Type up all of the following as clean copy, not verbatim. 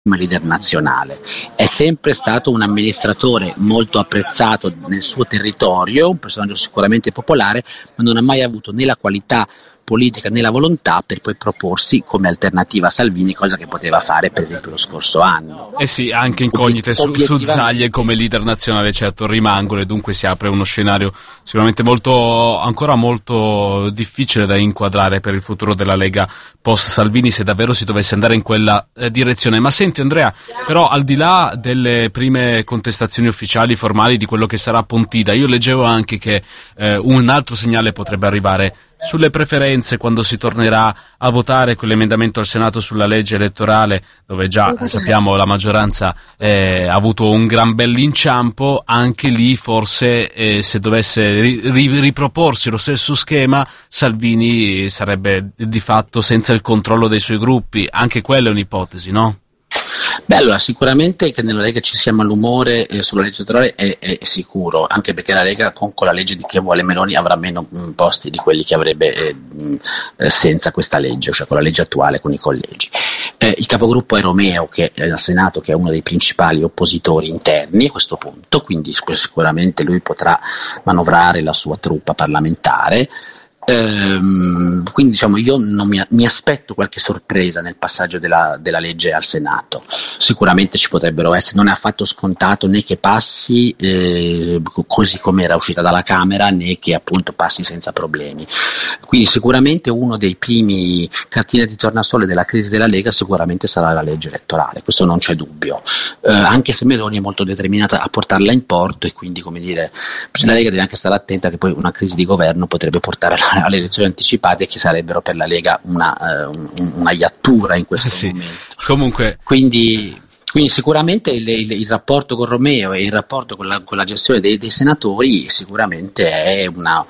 come leader nazionale. È sempre stato un amministratore molto apprezzato nel suo territorio, un personaggio sicuramente popolare, ma non ha mai avuto né la qualità politica né la volontà per poi proporsi come alternativa a Salvini, cosa che poteva fare per esempio lo scorso anno. Eh sì, anche incognite su Zaia come leader nazionale certo rimangono, e dunque si apre uno scenario sicuramente ancora molto difficile da inquadrare per il futuro della Lega post Salvini, se davvero si dovesse andare in quella direzione. Ma senti Andrea, però al di là delle prime contestazioni ufficiali formali di quello che sarà Pontida, io leggevo anche che un altro segnale potrebbe arrivare sulle preferenze quando si tornerà a votare quell'emendamento al Senato sulla legge elettorale, dove già sappiamo la maggioranza ha avuto un gran bell'inciampo. Anche lì forse se dovesse riproporsi lo stesso schema, Salvini sarebbe di fatto senza il controllo dei suoi gruppi. Anche quella è un'ipotesi, no? Beh, allora sicuramente che nella Lega ci sia malumore sulla legge elettorale è sicuro, anche perché la Lega con la legge che vuole Meloni avrà meno posti di quelli che avrebbe senza questa legge, cioè con la legge attuale, con i collegi. Il capogruppo è Romeo, che è al Senato, che è uno dei principali oppositori interni a questo punto, quindi sicuramente lui potrà manovrare la sua truppa parlamentare. Quindi diciamo io non mi aspetto qualche sorpresa nel passaggio della legge al Senato. Sicuramente ci potrebbero essere, non è affatto scontato né che passi così come era uscita dalla Camera, né che appunto passi senza problemi. Quindi sicuramente uno dei primi cartine di tornasole della crisi della Lega sicuramente sarà la legge elettorale, questo non c'è dubbio, anche se Meloni è molto determinata a portarla in porto, e quindi come dire la Lega deve anche stare attenta che poi una crisi di governo potrebbe portare alle elezioni anticipate, che sarebbero per la Lega una iattura in questo momento. Comunque Quindi sicuramente il rapporto con Romeo e il rapporto con la gestione dei senatori sicuramente è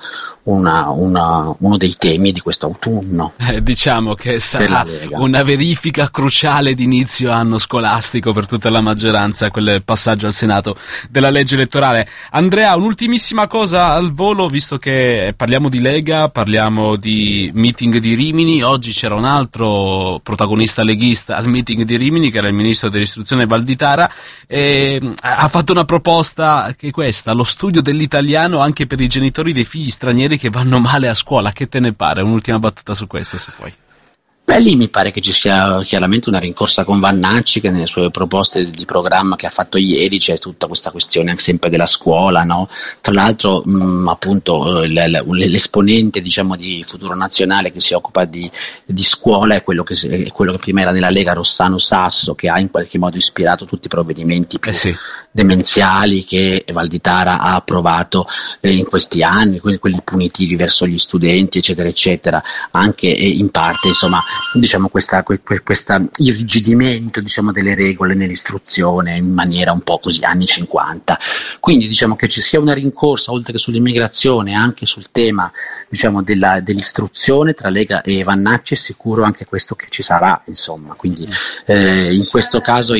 uno dei temi di questo autunno. Diciamo che sarà una verifica cruciale di inizio anno scolastico per tutta la maggioranza, quel passaggio al Senato della legge elettorale. Andrea, un'ultimissima cosa al volo, visto che parliamo di Lega, parliamo di meeting di Rimini. Oggi c'era un altro protagonista leghista al meeting di Rimini, che era il ministro dell'istruzione Valditara, e ha fatto una proposta che è questa: lo studio dell'italiano anche per i genitori dei figli stranieri che vanno male a scuola. Che te ne pare? Un'ultima battuta su questo, se puoi. Beh, lì mi pare che ci sia chiaramente una rincorsa con Vannacci, che nelle sue proposte di programma che ha fatto ieri c'è tutta questa questione sempre della scuola, no? Tra l'altro appunto l'esponente diciamo di Futuro Nazionale che si occupa di scuola è quello che prima era nella Lega, Rossano Sasso, che ha in qualche modo ispirato tutti i provvedimenti più demenziali che Valditara ha approvato in questi anni, quelli punitivi verso gli studenti eccetera eccetera, anche in parte insomma diciamo questa irrigidimento diciamo delle regole nell'istruzione in maniera un po' così anni 50. Quindi diciamo che ci sia una rincorsa oltre che sull'immigrazione anche sul tema diciamo dell'istruzione tra Lega e Vannacci, è sicuro anche questo che ci sarà, insomma. Quindi in questo caso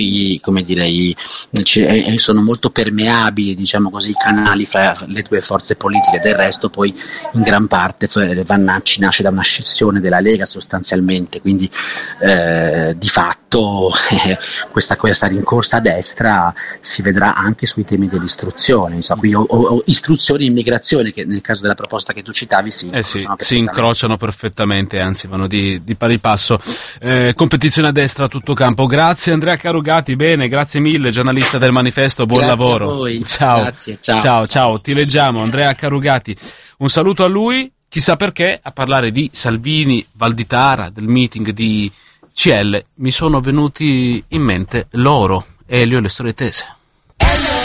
sono molto permeabili diciamo così i canali fra le due forze politiche. Del resto poi in gran parte Vannacci nasce da una scissione della Lega sostanzialmente, quindi di fatto questa rincorsa a destra si vedrà anche sui temi dell'istruzione, insomma, quindi istruzione e immigrazione, che nel caso della proposta che tu citavi si incrociano perfettamente, anzi vanno di pari passo. Competizione a destra a tutto campo. Grazie Andrea Carugati, bene, grazie mille, giornalista del Manifesto, buon grazie lavoro. A voi. Ciao. Grazie, ciao. Ciao, ti leggiamo, Andrea Carugati, un saluto a lui. Chissà perché a parlare di Salvini, Valditara, del meeting di CL mi sono venuti in mente loro, Elio e le storie tese.